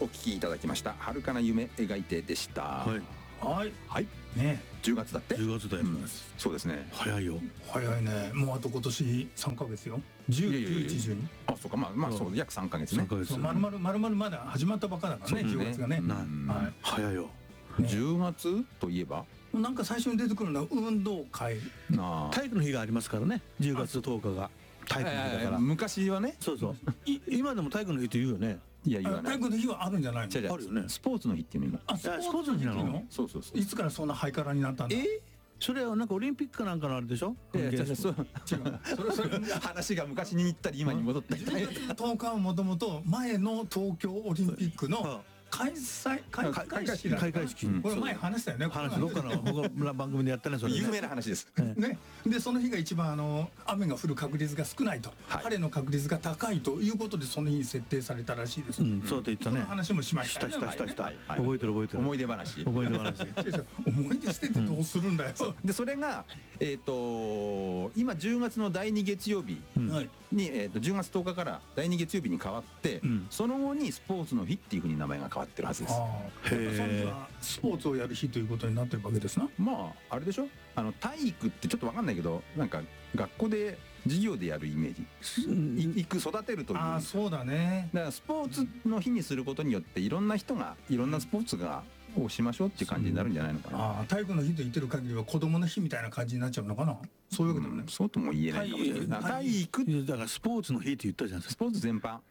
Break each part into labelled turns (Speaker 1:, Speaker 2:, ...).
Speaker 1: お聞きいただきました遥かな夢描いてでした。
Speaker 2: はい
Speaker 1: はい
Speaker 2: ね、
Speaker 1: 10月だって。
Speaker 2: 10月だよ、
Speaker 1: そうですね。
Speaker 2: 早いよ。
Speaker 3: 早いね。もうあと今年3ヶ月よ。10、11、12。
Speaker 1: あ、そうか、まあそう約3ヶ月ね。
Speaker 2: 3ヶ月。
Speaker 3: まるまるまだ始まったばっかだからね、10月がね。
Speaker 2: 早いよ。
Speaker 1: 10月といえば
Speaker 3: なんか最初に出てくるのは運動会。
Speaker 2: 体育の日がありますからね、10月10日が体育の日だから。
Speaker 1: 昔はね。
Speaker 2: そうそう。今でも体育の日って言うよね。
Speaker 1: いや言わない。
Speaker 3: 体育の日はあるんじゃないの？
Speaker 2: あるよね。
Speaker 1: スポーツの日っていうの今。
Speaker 3: スポーツの日なの？
Speaker 1: そうそうそう。
Speaker 3: いつからそんなハイカラになったんだ？
Speaker 2: それはなんかオリンピックかなんかのあれでしょ？
Speaker 1: 違う。それ話が昔に行ったり今に戻ったり。
Speaker 3: 10日はもともと前の東京オリンピックの開会式。これ前話したよね。
Speaker 2: どっかの番組でやったね、それ。
Speaker 1: 有名な話です。
Speaker 3: ね。でその日が一番雨が降る確率が少ないと、晴れの確率が高いということでその日に設定されたらしいです。
Speaker 2: そうと言ったね。
Speaker 3: 話もしました。
Speaker 2: した。覚えてる。
Speaker 1: 思い出話。
Speaker 3: 思い出しててどうするんだよ。
Speaker 1: でそれが今10月の第2月曜日に10月10日から第2月曜日に変わってその後にスポーツの日っていうふうに名前が変わってるはずです。
Speaker 3: スポーツをやる日ということになってるわけですな。
Speaker 1: まああれでしょ、体育ってちょっと分かんないけどなんか学校で授業でやるイメージ、育てるという。
Speaker 3: ああそうだね。
Speaker 1: だからスポーツの日にすることによっていろんな人がいろんなスポーツをしましょうっていう感じになるんじゃないのかな。
Speaker 3: 体育の日と言ってる限りは子供の日みたいな感じになっちゃうのかな。そういうわけでもね。
Speaker 1: そうとも言えないかもしれない。体育
Speaker 2: だからスポーツの日って言ったじゃん。
Speaker 1: スポーツ全般。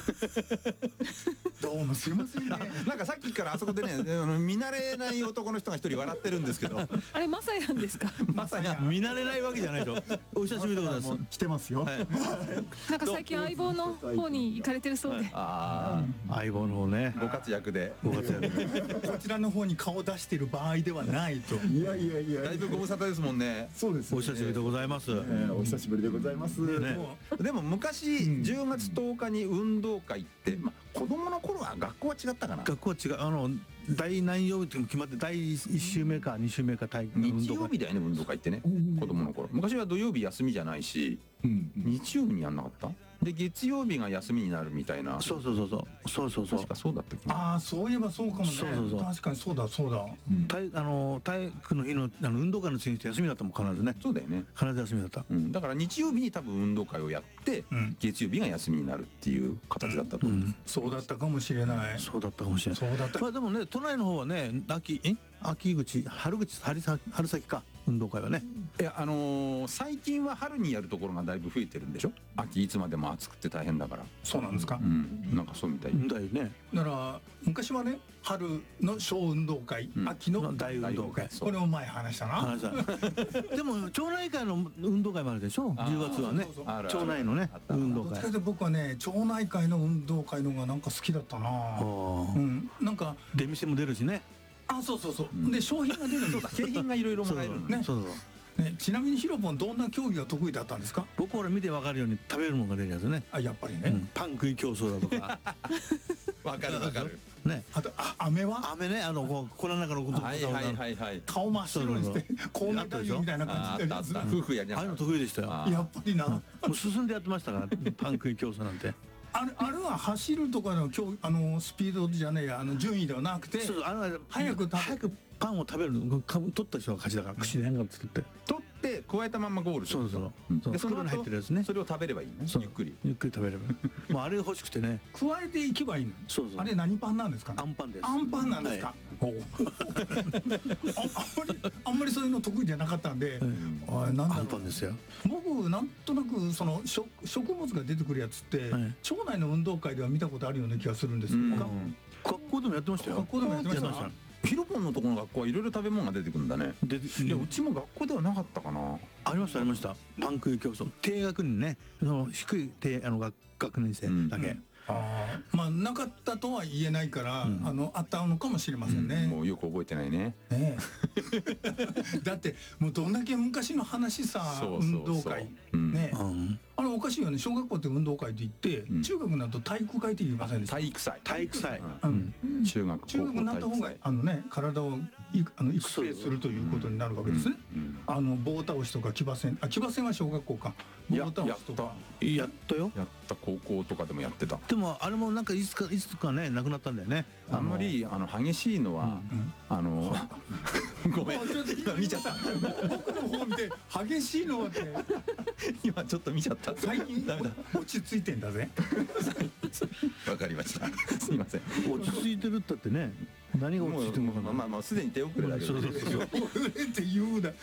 Speaker 3: どうもすいませんね。
Speaker 1: なんかさっきからあそこでね見慣れない男の人が一人笑ってるんですけど、
Speaker 4: あれマサヤンですか？
Speaker 1: マサヤ
Speaker 2: 見慣れないわけじゃないと。お久しぶりでございます。
Speaker 3: 来てますよ。
Speaker 4: なんか最近相棒の方に行かれてるそうで。
Speaker 2: 相棒の方ね。
Speaker 1: ご活躍で。
Speaker 3: こちらの方に顔出している場合ではないと。
Speaker 1: いやだいぶご無沙汰ですもんね。
Speaker 3: そうです。
Speaker 2: お久しぶりでございます。
Speaker 3: お久しぶりでございます。
Speaker 1: でも昔10月10日に運動会って子供の頃は学校は違ったかな。
Speaker 2: 学校は違う。第何曜日って決まって第1週目か2週目か体育の運動会。
Speaker 1: 日曜日だよね運動会ってね。子供の頃昔は土曜日休みじゃないし日曜日にやんなかった。で月曜日が休みになるみたいな。
Speaker 2: そう
Speaker 1: 確かそうだったっけ。
Speaker 3: ああそういえばそうかもね。確かにそうだ。
Speaker 2: 体育の日の運動会の次に休みだったもん必ずね。
Speaker 1: そうだよね。
Speaker 2: 必ず休みだった。
Speaker 1: だから日曜日に多分運動会をやって月曜日が休みになるっていう形だったと思う。
Speaker 3: そうだったかもしれない。
Speaker 2: そうだったかもしれない。
Speaker 3: そうだった。
Speaker 2: まあでもね都内の方はね春先か運動会はね。
Speaker 1: いや最近は春にやるところがだいぶ増えてるんでしょ。秋いつまでも暑くて大変だから。
Speaker 3: そうなんですか。
Speaker 1: なんかそうみたい
Speaker 2: だよね。
Speaker 3: だから昔はね春の小運動会、秋の大運動会、これを前話したな。
Speaker 2: でも町内会の運動会もあるでしょ。10月はね町内のね運動会。
Speaker 3: 僕はね町内会の運動会のがなんか好きだったな。なんか
Speaker 2: 出店も出るしね。
Speaker 3: そうで商品が出るんだ。
Speaker 1: 景品がいろいろもらえるね。
Speaker 3: ちなみにヒロポンどんな競技が得意だったんですか？
Speaker 2: 僕は見て分かるように食べるものが出るやつね。
Speaker 3: やっぱりね。
Speaker 2: パン食い競争だとか。
Speaker 1: 分かる
Speaker 2: ね。
Speaker 3: あと飴は？
Speaker 2: 飴ねこの中のこと
Speaker 3: 顔真っ白にしてこうなったよみたいな感じで。
Speaker 1: 夫婦やりながら。
Speaker 2: ああいうの得意でしたよ。
Speaker 3: やっぱりな。
Speaker 2: もう進んでやってましたからパン食い競争なんて。
Speaker 3: あれは走るとかのスピードじゃねえや順位ではなくて早く
Speaker 2: パンを食べるの取った人が勝ちだから口で何か作って
Speaker 1: 取って加えたまんまゴール。
Speaker 2: でそのに入ってるやつね。
Speaker 1: それを食べればいいね。ゆっくり
Speaker 2: 食べれば。もうあれが欲しくてね。
Speaker 3: 加えていけばいいの。あれ何パンなんですか？
Speaker 2: あんパンです。
Speaker 3: あんパンなんですか？あんまりそういうの得意じゃなかったんで。
Speaker 2: あんパンですよ。
Speaker 3: 僕なんとなくその植物が出てくるやつって町内の運動会では見たことあるような気がするんですけど。
Speaker 2: 学校でもやってましたよ。
Speaker 3: 学校でもやってました。
Speaker 1: ヒロポンのところの学校はいろいろ食べ物が出てくるんだね。いやうちも学校ではなかったかな。
Speaker 2: ありましたパン食い競争。低学年ね低い学年生だけ。
Speaker 3: まあなかったとは言えないからあったのかもしれませんね。
Speaker 1: もうよく覚えてないね。
Speaker 3: だってもうどんだけ昔の話さ運動会ね。おかしいよね。小学校って運動会と言って中学になると体育会って言いませんでした？
Speaker 1: 体育祭。
Speaker 2: 体育祭。
Speaker 1: 中学
Speaker 3: になった方が体を育成するということになるわけですね。棒倒しとか騎馬戦は小学校か。棒倒しとか
Speaker 2: やったよ。
Speaker 1: やった。高校とかでもやってた。
Speaker 2: でもあれもなんかいつかねなくなったんだよね。
Speaker 1: あんまり激しいのはごめん今見ちゃった。
Speaker 3: 僕の方見て激しいのはって
Speaker 1: 今ちょっと見ちゃった。
Speaker 3: 最近落ち着いてんだぜ。
Speaker 1: わかりました。すみません。
Speaker 2: 落ち着いてるったってね。何が落ち着いてるのかな。
Speaker 1: まあすでに手遅れだけど。
Speaker 3: 遅れって言うな。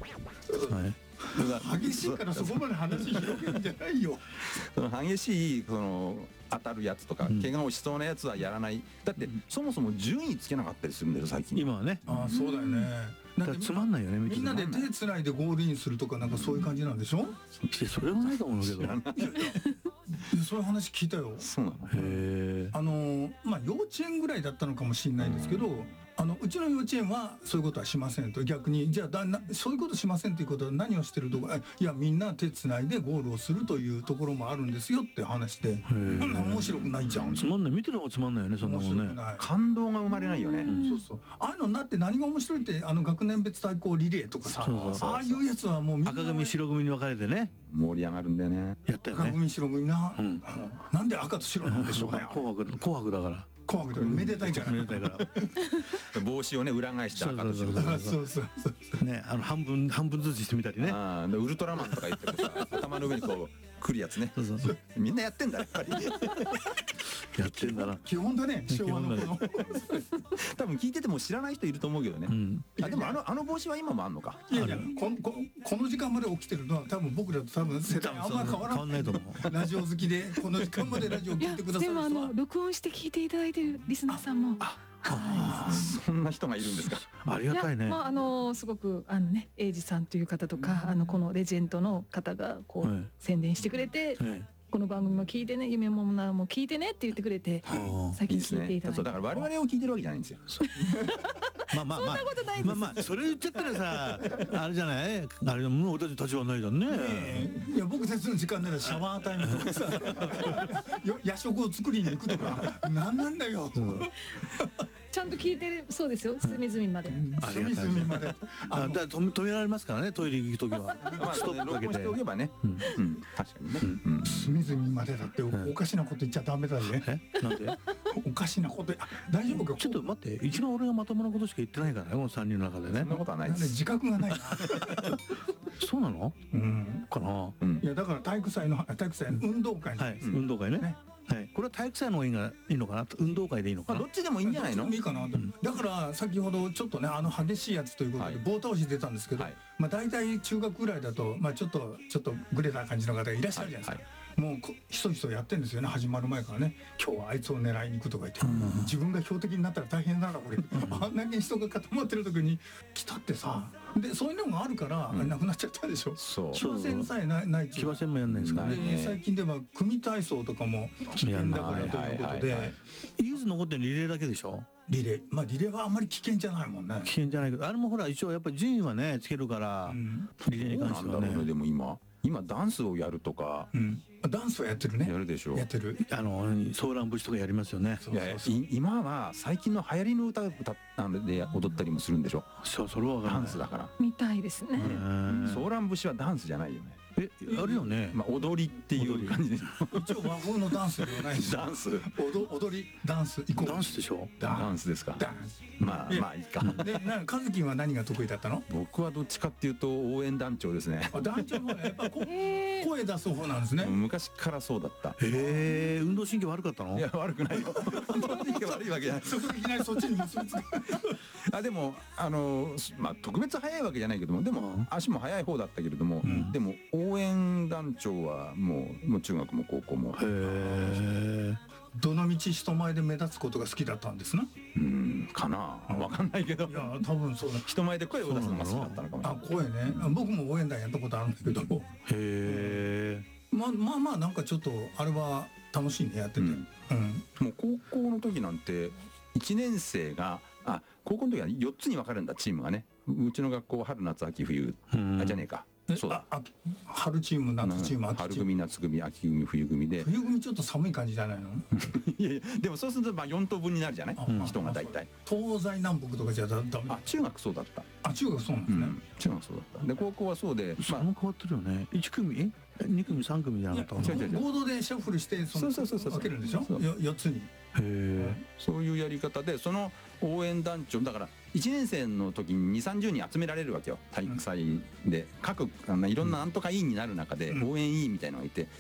Speaker 3: 激しいからそこまで話広げるんじゃないよ。
Speaker 1: 激しい当たるやつとか怪我をしそうなやつはやらない。だってそもそも順位つけなかったりするんだよ最近。
Speaker 2: 今はね。
Speaker 3: ああそうだよね。
Speaker 2: つまんないよね。
Speaker 3: みんなで手つないでゴールインするとかなんかそういう感じなんでしょ。
Speaker 2: それはないと思うけど。
Speaker 3: そういう話聞いたよ。
Speaker 1: そうなの。
Speaker 2: へえ。
Speaker 3: まあ幼稚園ぐらいだったのかもしれないんですけど。うちの幼稚園はそういうことはしませんと。逆にじゃあそういうことしませんということは何をしてるとか、いやみんな手つないでゴールをするというところもあるんですよって話で、面白くないじゃん。
Speaker 2: つまんない。見てる方がつまんないよねそんなもんね。
Speaker 1: 感動が生まれないよね。
Speaker 3: そうそう。ああいうのになって何が面白いって学年別対抗リレーとかさ、ああいうやつはもう
Speaker 2: 赤組白組に分かれてね
Speaker 1: 盛り上がるんだよね。
Speaker 2: やったよね。
Speaker 3: 赤組白組な。なんで赤と白なんでしょうね。
Speaker 2: 紅白だから。
Speaker 3: 紅白でめでたいから。
Speaker 2: めでたいから。
Speaker 1: 帽子をね裏返して赤と白。
Speaker 3: そう
Speaker 2: ね半分ずつしてみたりね。
Speaker 1: ウルトラマンとか言ってるさ頭の上にこう来るやつね。みんなやってんだやっぱり。
Speaker 2: やってんだな。
Speaker 3: 基本だね昭和の頃。
Speaker 1: 多分聞いてても知らない人いると思うけどね。でもあの帽子は今もあんのか。
Speaker 3: いやこの時間まで起きてるのは多分僕らと多分世代あんま変わらないと思う。ラジオ好きでこの時間までラジオ聞いてくださる人は。
Speaker 4: でも録音して聞いていただいてるリスナーさんも。
Speaker 1: そんな人がいるんですか。
Speaker 2: ありがたいね。
Speaker 4: すごく英二さんという方とかこのレジェンドの方がこう宣伝してくれて。この番組も聞いてね、夢もなも聞いてねって言ってくれて、最近聞いていただいて。
Speaker 1: だから我々を聞いてるわけじゃないんですよ。
Speaker 4: そんなことないです。
Speaker 2: それ言っちゃったらさ、あれじゃない？あれもう俺たち立場ないだね。
Speaker 3: いや僕たちの時間ならシャワータイムとかさ、夜食を作りに行くとか、なんなんだよ。
Speaker 4: ちゃんと聞いてるそうですよ。隅々まで。
Speaker 3: 隅々まで。
Speaker 2: だ止められますからね、トイレ行くときは。
Speaker 1: ストップかけておけばね。確かにね。
Speaker 3: 隅々までだっておかしなこと言っちゃダメだね。
Speaker 2: なんで？
Speaker 3: おかしなこと大丈夫か。
Speaker 2: ちょっと待って、一番俺がまともなことしか言ってないからね、この3人の中でね。
Speaker 1: そんなことはないです。
Speaker 3: 自覚がないな。
Speaker 2: そうなの？かな。
Speaker 3: いやだから体育祭運動会。
Speaker 2: 運動会ね。はい、これは体育祭の方がいいのかな、運動会でいいのかな。
Speaker 1: どっちでもいいんじゃないの。
Speaker 3: いいかな。だから先ほどちょっとね激しいやつということで棒倒し出たんですけど、まあ大体中学ぐらいだとまあちょっとグレた感じの方がいらっしゃるじゃないですか。もうひそひそやってるんですよね、始まる前からね。今日はあいつを狙いに行くとか言って、自分が標的になったら大変だなこれ。あんなに人が固まってる時に来たってさ、でそういうのがあるからなくなっちゃったでしょ。騎馬戦さえない。
Speaker 2: 騎馬戦もやんないですからね。
Speaker 3: 最近では組体操とかも危険だからということで、
Speaker 2: 唯一残ってるリレーだけでしょ。
Speaker 3: リレーはあんまり危険じゃないもんね。
Speaker 2: 危険じゃないけど、あれもほら一応やっぱり順位はねつけるから、リレーに関してはね。
Speaker 1: でも今ダンスをやるとか。
Speaker 3: ダンスはやってるね。
Speaker 1: やるでしょ。
Speaker 3: やってる。
Speaker 2: ソーラン節とかやりますよね。
Speaker 1: 今は最近の流行りの歌で踊ったりもするんでしょ。
Speaker 2: それは
Speaker 1: ダンスだから。
Speaker 4: みたいですね。
Speaker 1: ソーラン節はダンスじゃないよね。
Speaker 2: あるよね。
Speaker 1: まあ踊りっていう感じで。
Speaker 3: 一応和風のダンスではないです。
Speaker 1: ダンス。
Speaker 3: 踊りダンスイコール。
Speaker 2: ダンスでしょ。
Speaker 1: ダンスですか。
Speaker 3: ダンス。
Speaker 1: まあいいか。
Speaker 3: でカズキンは何が得意だったの？
Speaker 1: 僕はどっちかっていうと応援団長ですね。
Speaker 3: 団長はやっぱ声出す方なんですね。
Speaker 1: 昔からそうだった。
Speaker 2: 運動神経悪かったの？い
Speaker 1: や悪くないよ。運動神経悪いわけじゃない。
Speaker 3: そこでいきなりそっちに結びつく。
Speaker 1: でもまあ特別速いわけじゃないけども、でも足も速い方だったけれども、でも応援団長はもう中学も高校も。
Speaker 3: どの道人前で目立つことが好きだったんですな。
Speaker 1: かな、わかんないけど。
Speaker 3: いや多分そうだ。
Speaker 1: 人前で声を出すのが好きだったのかもしれない。
Speaker 3: 声ね。僕も応援団やったことあるんだけど。まあなんかちょっとあれは楽しいねやってて。も
Speaker 1: う高校の時なんて1年生が高校の時は4つに分かれるんだチームがね。うちの学校は春夏秋冬じゃねえかそうだ。
Speaker 3: 春チーム、夏チーム、秋チーム。
Speaker 1: 春組、夏組、秋組、冬組で。
Speaker 3: 冬組ちょっと寒い感じじゃないの？
Speaker 1: いやいや、でもそうするとまあ4等分になるじゃない、人が大体。
Speaker 3: 東西南北とかじゃダメ。
Speaker 1: 中学そうだった。
Speaker 3: 中学そうなんですね。
Speaker 1: 中学そうだった。で高校はそうで、
Speaker 2: その変わってるよね。1組2組3組じゃなかった。
Speaker 3: 合同でシャッフルして分けるんでしょ、4つに。
Speaker 1: そういうやり方で、その応援団長だから1年生の時に2、30人集められるわけよ、体育祭で。各いろんななんとか委員になる中で応援委員みたいなのがいて、